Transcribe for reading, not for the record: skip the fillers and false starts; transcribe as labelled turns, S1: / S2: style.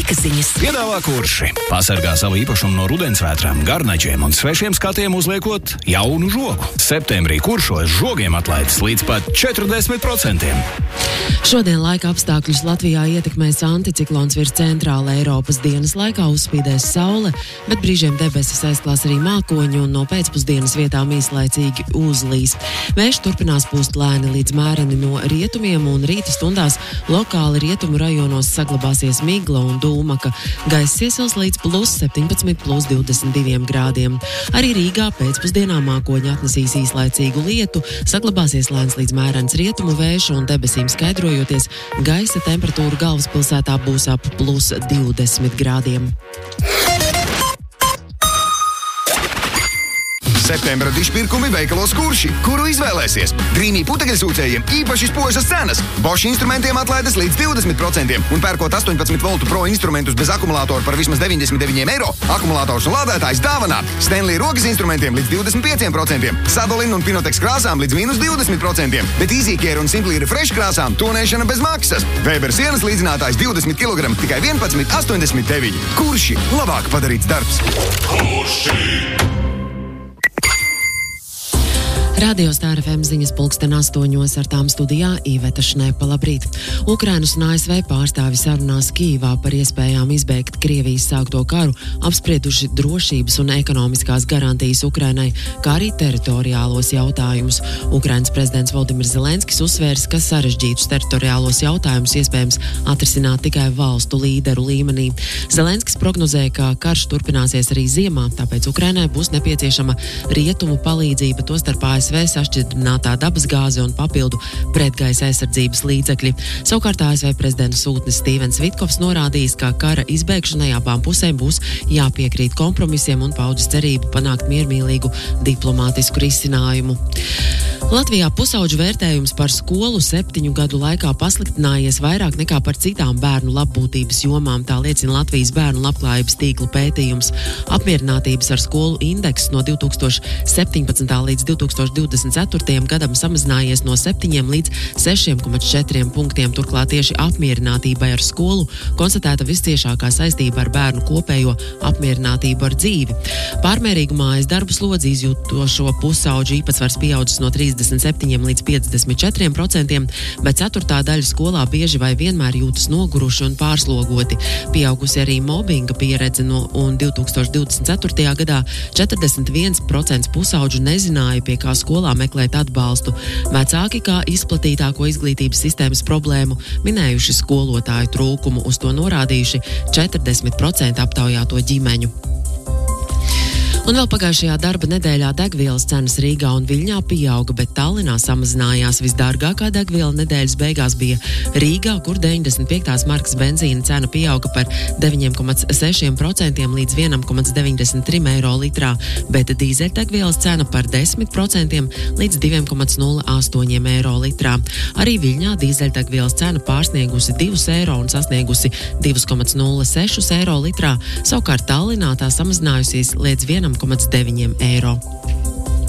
S1: Laika ziņas.
S2: Piedāvā Kurši. Pasargā savu īpašumu no rudensvētrām, garnaģiem un svešiem skatiem uzliekot jaunu žogu. Septembrī Kuršos žogiem atlaides līdz pat 40%.
S3: Šodien laika apstākļus Latvijā ietekmēs anticiklons virs centrāla Eiropas. Dienas laikā uzspīdēs saule, bet brīžiem debesis aizklās arī mākoņi un no pēcpusdienas vietām īslaicīgi uzlīs. Vējš turpinās pūst lēni līdz mēreni no rietumiem un rīta stundās lokāli rietumu rajonos saglabāsies migla un dūmaka. Gaiss iesils līdz +17, +22 grādiem. Arī Rīgā pēcpusdienā mākoņi atnesīs īslaicīgu lietu, saglabāsies lēns līdz mērens rietumu vējš un debesīm skaidrojoties, gaisa temperatūra galvaspilsētā būs ap +20 grādiem.
S4: Septembra dišpirkumi veikalos Kurši, kuru izvēlēsies. Drīmī putekļsūcējiem īpaši spožas cenas. Bosch instrumentiem atlaides līdz 20% un pērkot 18 voltu pro instrumentus bez akumulātoru par vismaz 99 eiro. Akumulātors un lādētājs dāvanā. Stanley rokas instrumentiem līdz 25%. Sadolin un Pinotex krāsām līdz -20%. Bet EasyCare un Simply Refresh krāsām tonēšana bez maksas. Weber sienas līdzinātājs 20 kg tikai 11,89. Kurši labāk padarīts darbs. Kurši!
S3: Radio Star FM ziņas 8:00 ar tām studijā Iveta Šnepa. Labrīt! Ukrainas un ASV pārstāvi sarunās Kīvā par iespējām izbeigt Krievijas sākto karu, apsprieduši drošības un ekonomiskās garantijas Ukrainai, kā arī teritoriālos jautājumus. Ukrainas prezidents Voldimirs Zelenskis uzsvērs, ka sarežģītus teritoriālos jautājumus iespējams atrisināt tikai valstu līderu līmenī. Zelenskis prognozēja, ka karš turpināsies arī ziemā, tāpēc Ukrainai būs nepieciešama rietumu palīdzība, tostarp ASV sašķidrinātā dabasgāze un papildu pretgaisa aizsardzības līdzekļi. Savukārt ASV prezidenta sūtnis Stīvens Vitkovs norādījis, ka kara izbeigšanai abām pusēm būs jāpiekrīt kompromisiem un paudis cerību panākt miermīlīgu diplomātisku risinājumu. Latvijā pusauģu vērtējums par skolu 7 gadu laikā pasliktinājies vairāk nekā par citām bērnu labbūtības jomām, tā liecina Latvijas bērnu labklājības tīkla pētījums. Apmierinātības ar skolu indeks no 2017. līdz 2024. gadam samazinājies no 7 līdz 6,4 punktiem. Turklāt tieši apmierinātībai ar skolu konstatēta visciešākā saistība ar bērnu kopējo apmierinātību ar dzīvi. Pārmērīgu mājas darbu slodzi izjūtošo pusauģu īpatsvars pieaudzis no 37 līdz 54%, bet ceturtā daļa skolā bieži vai vienmēr jūtas noguruši un pārslogoti. Pieaugusi arī mobbinga pieredze un 2024. gadā 41% pusauģu nezināja, pie kā skolā meklēt atbalstu. Vecāki kā izplatītāko izglītības sistēmas problēmu minējuši skolotāju trūkumu, uz to norādījuši 40% aptaujāto ģimeņu. Un vēl pagājušajā darba nedēļā degvielas cenas Rīgā un Viļņā pieauga, bet Tallinā samazinājās. Visdārgākā degviela nedēļas beigās bija Rīgā, kur 95. markas benzīna cena pieauga par 9,6% līdz 1,93 eiro litrā, bet dīzeļdegvielas cena par 10% līdz 2,08 eiro litrā. Arī Viļņā dīzeļdegvielas cena pārsniegusi 2 eiro un sasniegusi 2,06 eiro litrā, savukārt Tallinā tā samazinājusies līdz 1,9 eiro.